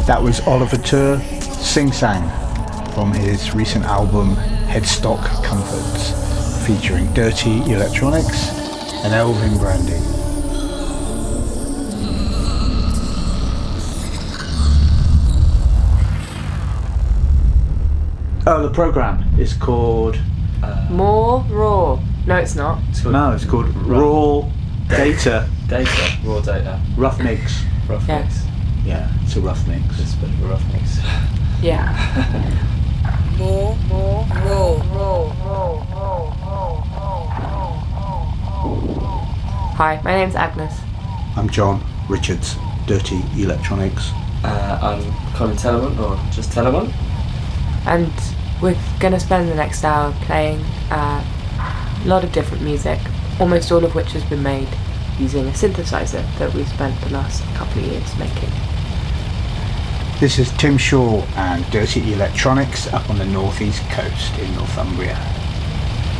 That was Oliver Tur, Sing Sang, from his recent album Headstock Comforts, featuring Dirty Electronics and Elvin Brandy. Oh, the programme is called... More Raw. No, it's not. It's called Raw Data. Raw Data. Rough Mix. Rough mix. Yeah, it's a rough mix. It's a bit of a rough mix. Yeah. More Raw. Hi, my name's Agnes. I'm John Richards, Dirty Electronics. I'm Colin Telemont, or just Telemont. And we're going to spend the next hour playing a lot of different music, almost all of which has been made using a synthesizer that we've spent the last couple of years making. This is Tim Shaw and Dirty Electronics up on the northeast coast in Northumbria.